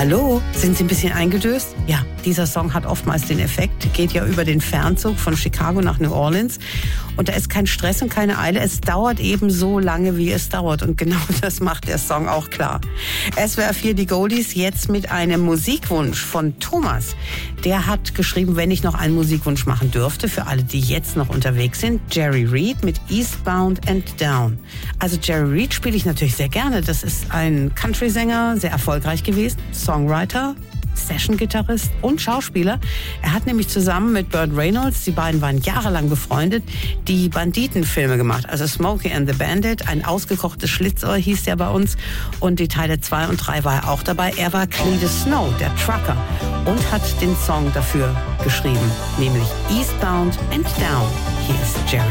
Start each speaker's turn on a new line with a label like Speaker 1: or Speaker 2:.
Speaker 1: Hallo, sind Sie ein bisschen eingedöst? Ja, dieser Song hat oftmals den Effekt, geht ja über den Fernzug von Chicago nach New Orleans. Und da ist kein Stress und keine Eile. Es dauert eben so lange, wie es dauert. Und genau das macht der Song auch klar. SWR 4, die Goldies, jetzt mit einem Musikwunsch von Thomas. Der hat geschrieben, wenn ich noch einen Musikwunsch machen dürfte, für alle, die jetzt noch unterwegs sind, Jerry Reed mit Eastbound and Down. Also Jerry Reed spiele ich natürlich sehr gerne. Das ist ein Country-Sänger, sehr erfolgreich gewesen, Songwriter, Session-Gitarrist und Schauspieler. Er hat nämlich zusammen mit Burt Reynolds, die beiden waren jahrelang befreundet, die Banditenfilme gemacht. Also Smokey and the Bandit, ein ausgekochtes Schlitzohr hieß der bei uns. Und die Teile 2 und 3 war er auch dabei. Er war Cletus Snow, der Trucker, und hat den Song dafür geschrieben, nämlich Eastbound and Down. Hier ist Jerry